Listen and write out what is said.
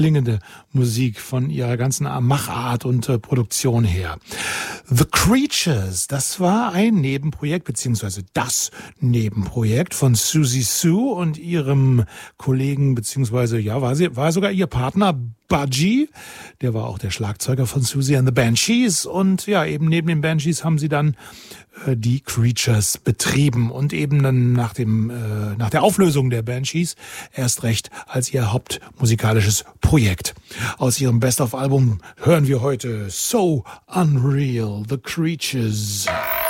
klingende Musik von ihrer ganzen Machart und Produktion her. The Creatures, das war ein Nebenprojekt, beziehungsweise das Nebenprojekt von Siouxsie Sioux und ihrem Kollegen, beziehungsweise, ja, war sogar ihr Partner Budgie. Der war auch der Schlagzeuger von Siouxsie and the Banshees. Und ja, eben neben den Banshees haben sie dann die Creatures betrieben und eben dann nach der Auflösung der Banshees erst recht als ihr hauptmusikalisches Projekt. Aus ihrem Best-of-Album hören wir heute So Unreal, The Creatures.